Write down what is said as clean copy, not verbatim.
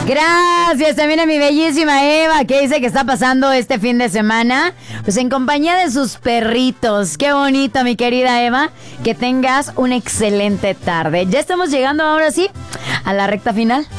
Gracias también a mi bellísima Eva, que dice que está pasando este fin de semana, pues en compañía de sus perritos. Qué bonito, mi querida Eva, que tengas una excelente tarde. Ya estamos llegando ahora sí a la recta final.